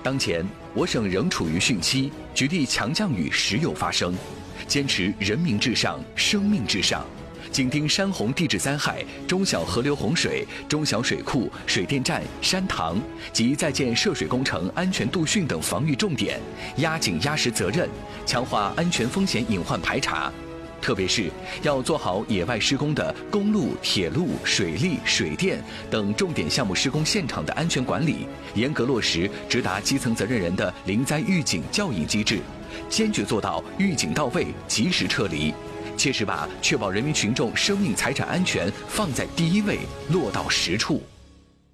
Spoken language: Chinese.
当前，我省仍处于汛期，局地强降雨时有发生，坚持人民至上、生命至上，紧盯山洪地质灾害、中小河流洪水、中小水库、水电站、山塘及在建涉水工程安全度汛等防御重点，压紧压实责任，强化安全风险隐患排查。特别是要做好野外施工的公路、铁路、水利、水电等重点项目施工现场的安全管理，严格落实直达基层责任人的临灾预警教引机制，坚决做到预警到位、及时撤离，切实把确保人民群众生命财产安全放在第一位落到实处。